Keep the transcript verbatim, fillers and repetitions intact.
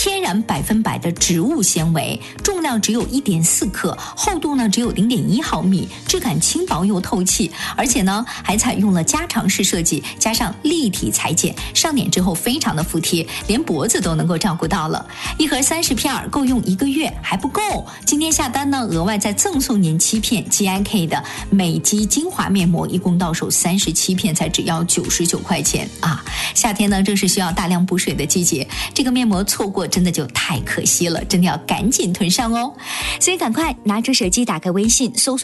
天然百分百的植物纤维，重量只有 一点四克，厚度呢只有 零点一毫米，质感轻薄又透气，而且呢还采用了加长式设计，加上立体裁剪，上脸之后非常的服帖，连脖子都能够照顾到了。一盒三十片够用一个月还不够，今天下单呢额外再赠送您七片 G I K 的美肌精华面膜，一共到手三十七片，才只要九十九块钱啊！夏天呢正是需要大量补水的季节，这个面膜错过真的就太可惜了，真的要赶紧囤上哦。 所以赶快拿出手机打开微信搜索